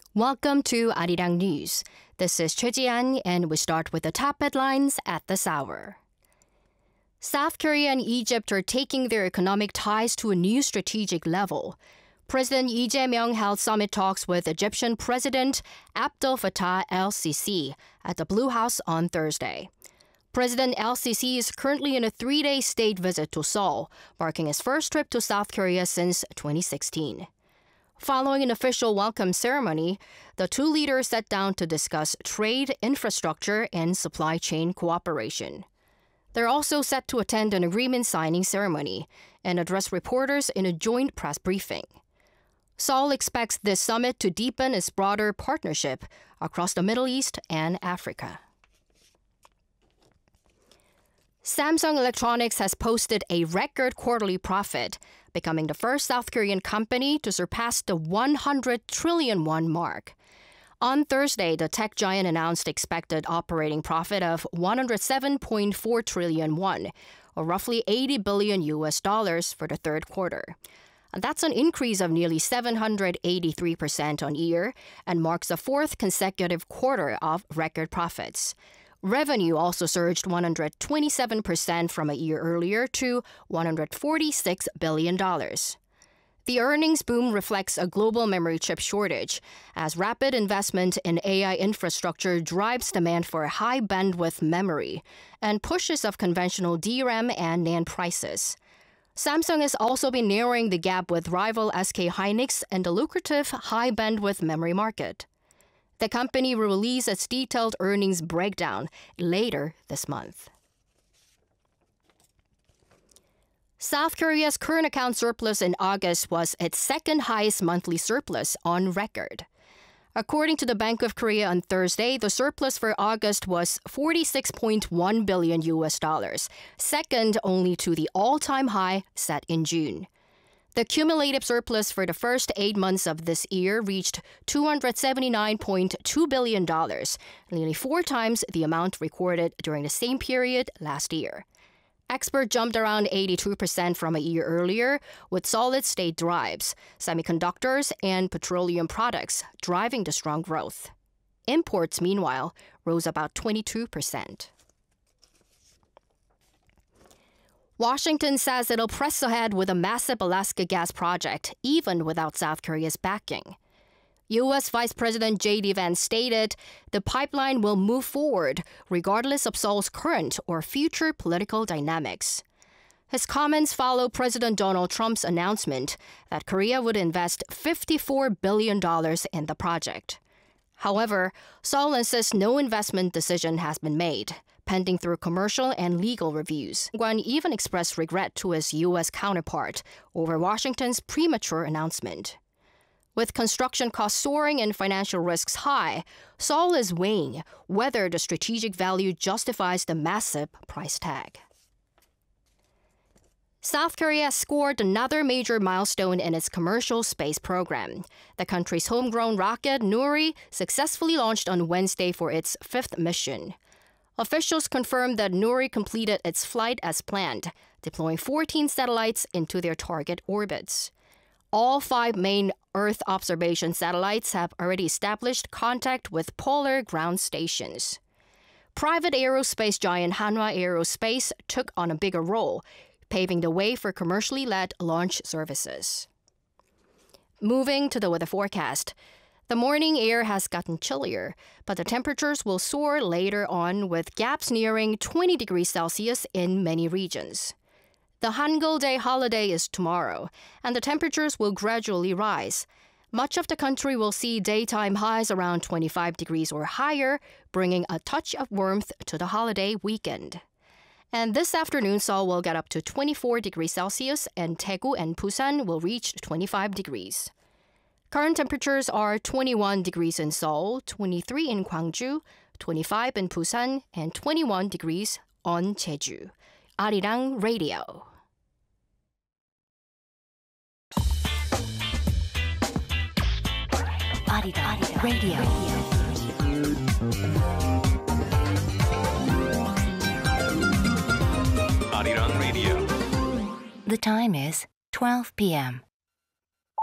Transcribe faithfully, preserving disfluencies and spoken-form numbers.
Welcome to Arirang News. This is Choi Ji-an, and we start with the top headlines at this hour. South Korea and Egypt are taking their economic ties to a new strategic level. President Lee Jae-myung held summit talks with Egyptian President Abdel Fattah el-Sisi at the Blue House on Thursday. President el-Sisi is currently in a three-day state visit to Seoul, marking his first trip to South Korea since twenty sixteen. Following an official welcome ceremony, the two leaders sat down to discuss trade, infrastructure, and supply chain cooperation. They're also set to attend an agreement signing ceremony and address reporters in a joint press briefing. Seoul expects this summit to deepen its broader partnership across the Middle East and Africa. Samsung Electronics has posted a record quarterly profit, becoming the first South Korean company to surpass the one hundred trillion won mark. On Thursday, the tech giant announced expected operating profit of one hundred seven point four trillion won, or roughly eighty billion U S dollars for the third quarter. That's an increase of nearly seven hundred eighty-three percent on year and marks the fourth consecutive quarter of record profits. Revenue also surged one hundred twenty-seven percent from a year earlier to one hundred forty-six billion dollars. The earnings boom reflects a global memory chip shortage, as rapid investment in A I infrastructure drives demand for high bandwidth memory and pushes up conventional D RAM and NAND prices. Samsung has also been narrowing the gap with rival S K Hynix in the lucrative high bandwidth memory market. The company will release its detailed earnings breakdown later this month. South Korea's current account surplus in August was its second highest monthly surplus on record. According to the Bank of Korea on Thursday, the surplus for August was forty-six point one billion U S dollars, second only to the all-time high set in June. The cumulative surplus for the first eight months of this year reached two hundred seventy-nine point two billion dollars, nearly four times the amount recorded during the same period last year. Export jumped around eighty-two percent from a year earlier, with solid-state drives, semiconductors, and petroleum products driving the strong growth. Imports, meanwhile, rose about twenty-two percent. Washington says it'll press ahead with a massive Alaska gas project, even without South Korea's backing. U S Vice President J D Vance stated the pipeline will move forward regardless of Seoul's current or future political dynamics. His comments follow President Donald Trump's announcement that Korea would invest fifty-four billion dollars in the project. However, Seoul insists no investment decision has been made, pending through commercial and legal reviews. Gwon even expressed regret to his U S counterpart over Washington's premature announcement. With construction costs soaring and financial risks high, Seoul is weighing whether the strategic value justifies the massive price tag. South Korea scored another major milestone in its commercial space program. The country's homegrown rocket, Nuri, successfully launched on Wednesday for its fifth mission. Officials confirmed that Nuri completed its flight as planned, deploying fourteen satellites into their target orbits. All five main Earth observation satellites have already established contact with polar ground stations. Private aerospace giant Hanwha Aerospace took on a bigger role, paving the way for commercially led launch services. Moving to the weather forecast. The morning air has gotten chillier, but the temperatures will soar later on with gaps nearing twenty degrees Celsius in many regions. The Hangul Day holiday is tomorrow, and the temperatures will gradually rise. Much of the country will see daytime highs around twenty-five degrees or higher, bringing a touch of warmth to the holiday weekend. And this afternoon, Seoul will get up to twenty-four degrees Celsius, and Daegu and Busan will reach twenty-five degrees. Current temperatures are twenty-one degrees in Seoul, twenty-three in Gwangju, twenty-five in Busan, and twenty-one degrees on Jeju. Arirang Radio. Arirang Radio. Arirang Radio. The time is twelve p m